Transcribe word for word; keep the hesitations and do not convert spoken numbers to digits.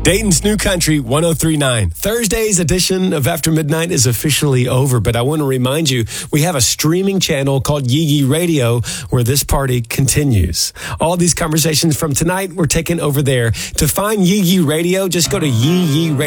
Dayton's New Country one oh three point nine. Thursday's edition of After Midnight is officially over, but I want to remind you, we have a streaming channel called Yee Yee Radio where this party continues. All these conversations from tonight were taken over there. To find Yee Yee Radio, just go to Yee Yee Radio.